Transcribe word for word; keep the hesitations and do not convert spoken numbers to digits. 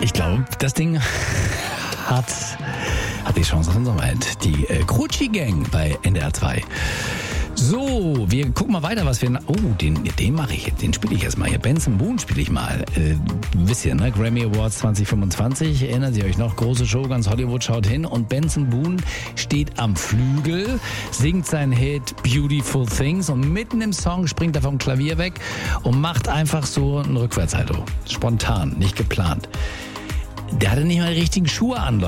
Ich glaube, das Ding hat, hat die Chance auf den Sommerhit. Die äh, Crucci Gang bei N D R zwei. So, wir gucken mal weiter, was wir... Oh, den, den mache ich, den spiele ich erstmal hier. Benson Boone spiele ich mal. Äh, wisst ihr, ne? Grammy Awards zwanzig fünfundzwanzig. Erinnern Sie euch noch? Große Show, ganz Hollywood schaut hin. Und Benson Boone steht am Flügel, singt seinen Hit Beautiful Things und mitten im Song springt er vom Klavier weg und macht einfach so ein Rückwärtssalto. Spontan, nicht geplant. Der hatte nicht mal die richtigen Schuhe an, Leute.